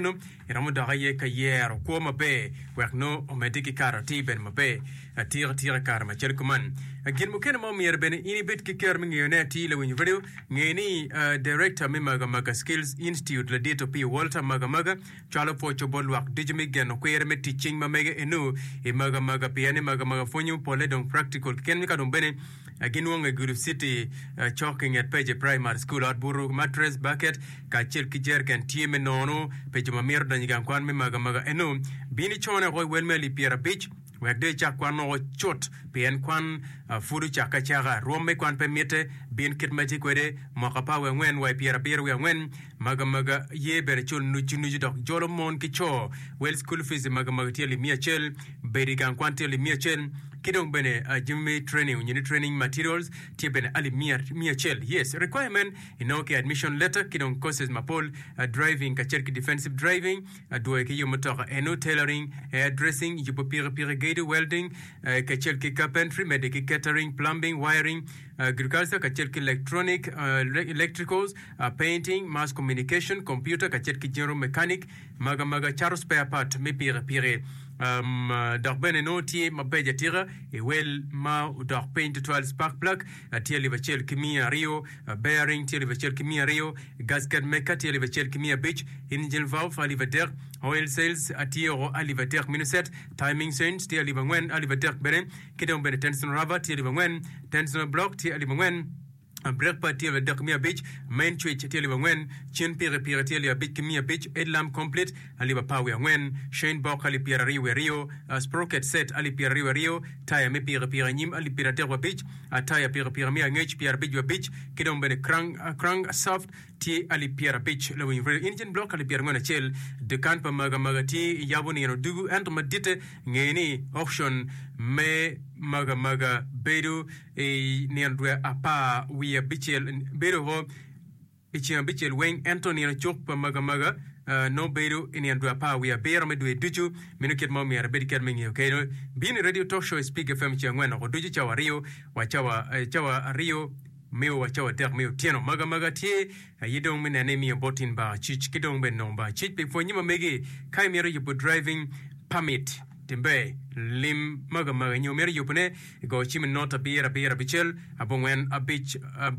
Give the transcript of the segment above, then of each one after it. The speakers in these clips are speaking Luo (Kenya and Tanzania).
eno iramo da ye ka yer ko mabe wek no o mediki karati ben mabe tira kar ma cherkuman gin mo ken mo mier ben ini bit ki ker mi ngene ti le win video ngeni director mi maga skills institute la dito p Walter maga chalo po chobol wak dijimi gen ko yer me teaching ma mega eno e maga piane maga fonyu pole don practical ken mi ka don bene agin wonga guru city chalking at page primary school at buru mattress bucket ka chel ki jer kan tieme nono page ma mier dan gan kwan mi maga eno bini chona ko welmeli piera beach wek de chak kwan no chot pien kwan furu chaka chaga rome kwan pemete bin kit maji kwede makapa we ngwen we piera we ngwen maga ye ber chul nu dok jolo mon ki cho well school fees maga tieli miachel beri gan kwan tieli miachel kidong bene jimmy training unit training materials tie bene ali miachel yes requirement inoke admission letter kidong courses mapol driving kacherki defensive driving doe ki yomotor eno tailoring hairdressing yupo pire gate welding kacherki carpentry medical catering plumbing wiring agriculture kacherki electronic electricals painting mass communication computer kacherki general mechanic maga charo spare part me pire dar bene no tie mabeja tira e wel ma dar paint 12 spark plug tie livechel kimia rio bearing tie livechel kimia rio gasket meka tie livechel kimia beach engine valve alivater oil sales atio alivater minuset timing sense tie livengwen alivater bene kidon bene tension rubber tie livengwen tension block tie livengwen break party of the Mia Beach, main twitch tell when chin pire tell a bit Mia Beach, Edlam complete, Aliba Power when Shane Bock Ali Pira Rio, sprocket set Ali Pira Rio, Taya me pire nim Ali Pira Beach, a tire pira mia H Pira Beach, Kidon Ben Krang soft T Ali Pira Beach, Lowing engine block Ali Pira Chel, the Canpa Maga T, Yaboni and Dugu and Madite, Ngeni, auction, me maga bedu e niandwe apa we bichel bedu ho bichel wing Anthony chok pa maga no bedu niandwe apa we bear me du duju minuket mo mi arbedi ker mengi okay no bin radio talk show speak fm changwana ko duju chawa rio wa chawa rio meu wa chawa der meu tieno maga tie yidong me nane mi botin ba chich kidong ben nomba chich pe fonyima mege kai mi ro driving permit timbe lim maga nyomere yupne go chim not a beer bichel abongwen a beach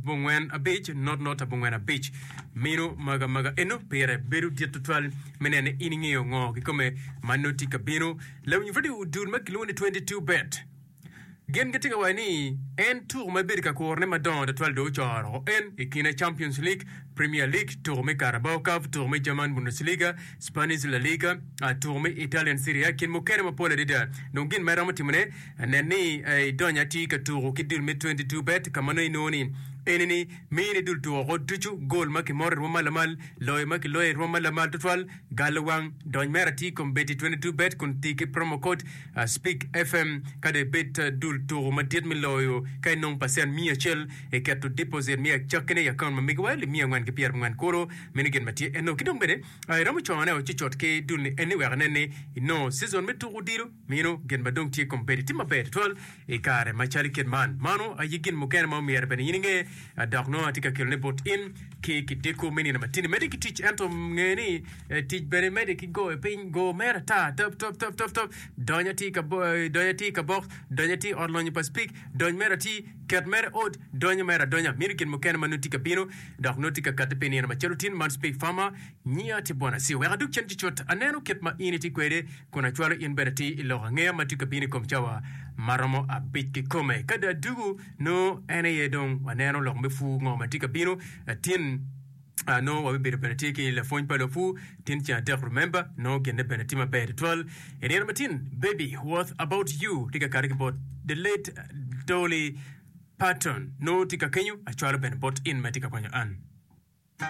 not abongwen a beach mino maga eno pere beru dietwal menene ininge ngo kome manoti kabino lewni vedi udur makilone 22 bet gen getinga wani en tour mabirka korne madon de toile do charo en ikina Champions League Premier League tour me Carabao Cup tour me German Bundesliga Spanish La Liga tour me Italian Serie A kin mo kere mo pole de no gen mera motimne nani donya ti ka tour kidil me 22 bet kamano inoni enini mini dul to rotuchu gol maki mor romalamal loy maki loy romalamal total galwang don merati kombeti 22 bet kun tiki promo code speak fm kade bet dul to matit mi loyo kay non pasen miachel e kato deposit mi chakene ya kan migwal mi ngwan ke pier ngwan koro minigen mati eno kidong bede ay ramu chwana o chichot ke dul ni anywhere nene no season metu udiru mino gen badong ti competitive mabet tol e kare machali ken mano ayigin muken mo mi erbene yininge adakno atika kelne bot in ki kiteko meni na matini medic teach anto ngeni teach bere medic go pin go merata top donya ti ka box donya ti orlonyo pa speak donya merati kat mer od donya mera donya mirkin mukena manuti ka bino dakno tika katepeni na macherutin man speak fama nya ti bona si we aduk chen chot aneno ket ma initi kwede kuna chwalo in berati ilo ngea matika bini komchawa maramo abit ki kome kada dugu no ene yedong waneno lo mefu ngo matika bino tin no wa be penatiki la phone pa lo fu tin cha de remember no gene penatima be 12 and in matin baby what about you tika karik about the late Dolly Parton no tika kenyu achwalo ben bot in matika kwanyo an